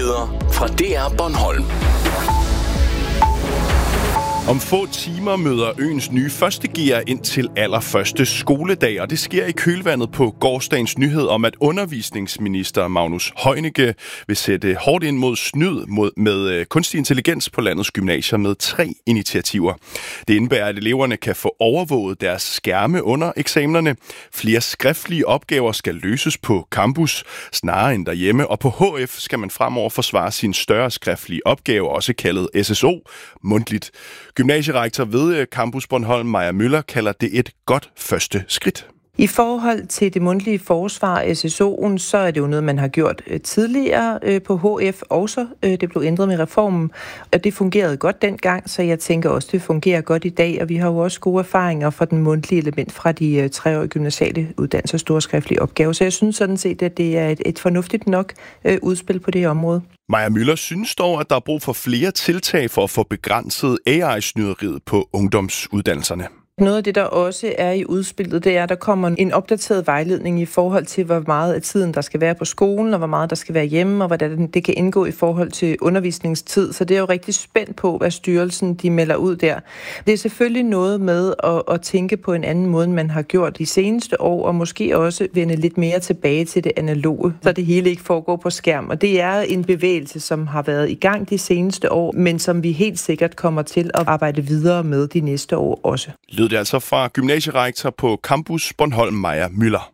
Nyheder fra DR Bornholm. Om få timer møder øens nye førstegear ind til allerførste skoledag, og det sker i kølvandet på gårsdagens nyhed om, at undervisningsminister Magnus Heunicke vil sætte hårdt ind mod snyd med kunstig intelligens på landets gymnasier med 3 initiativer. Det indebærer, at eleverne kan få overvåget deres skærme under eksamenerne. Flere skriftlige opgaver skal løses på campus snarere end derhjemme, og på HF skal man fremover forsvare sin større skriftlige opgave, også kaldet SSO, mundtligt. Gymnasierektor ved Campus Bornholm, Maja Møller, kalder det et godt første skridt. I forhold til det mundtlige forsvar, SSO'en, så er det jo noget, man har gjort tidligere på HF også. Det blev ændret med reformen, og det fungerede godt dengang, så jeg tænker også, det fungerer godt i dag. Og vi har jo også gode erfaringer fra den mundtlige element fra de 3-årige gymnasiale uddannelser og store skriftlige opgaver. Så jeg synes sådan set, at det er et fornuftigt nok udspil på det område. Maja Møller synes dog, at der er brug for flere tiltag for at få begrænset AI-snyderiet på ungdomsuddannelserne. Noget af det, der også er i udspillet, det er, at der kommer en opdateret vejledning i forhold til, hvor meget af tiden, der skal være på skolen, og hvor meget der skal være hjemme, og hvordan det kan indgå i forhold til undervisningstid. Så det er jo rigtig spændt på, hvad styrelsen de melder ud der. Det er selvfølgelig noget med at tænke på en anden måde, end man har gjort de seneste år, og måske også vende lidt mere tilbage til det analoge, så det hele ikke foregår på skærm. Og det er en bevægelse, som har været i gang de seneste år, men som vi helt sikkert kommer til at arbejde videre med de næste år også. Det er altså fra gymnasierektor på Campus Bornholm, Maja Møller.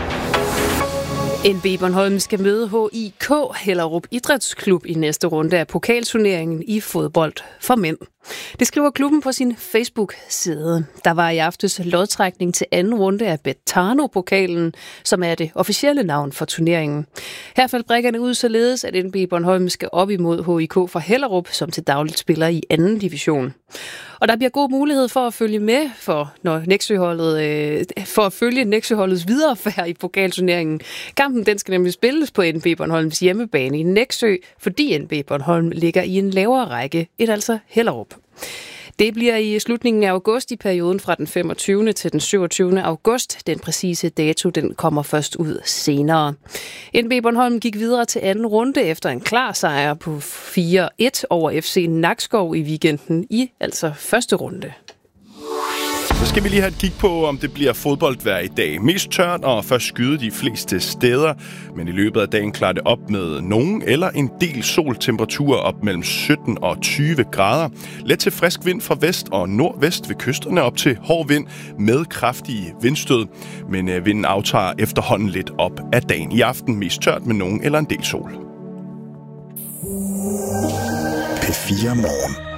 NB Bornholm skal møde HIK Hellerup Idrætsklub i næste runde af pokalturneringen i fodbold for mænd. Det skriver klubben på sin Facebook-side. Der var i aftes lodtrækning til anden runde af Betano-pokalen, som er det officielle navn for turneringen. Her faldt brikkerne ud således, at NB Bornholm skal op imod HIK fra Hellerup, som til dagligt spiller i anden division. Og der bliver god mulighed for at følge med for at følge Nexøholdets videreføring i pokalturneringen. Kampen den skal nemlig spilles på NB Bornholms hjemmebane i Nexø, fordi NB Bornholm ligger i en lavere række end altså Hellerup. Det bliver i slutningen af august i perioden fra den 25. til den 27. august. Den præcise dato den kommer først ud senere. NB Bornholm gik videre til anden runde efter en klar sejr på 4-1 over FC Nakskov i weekenden i altså første runde. Så skal vi lige have et kig på, om det bliver fodboldvejr i dag. Mest tørt og først skyde de fleste steder, men i løbet af dagen klarer det op med nogen eller en del soltemperaturer op mellem 17 og 20 grader. Let til frisk vind fra vest og nordvest ved kysterne op til hård vind med kraftige vindstød, men vinden aftager efterhånden lidt op af dagen. I aften mest tørt med nogen eller en del sol. P4 Morgen.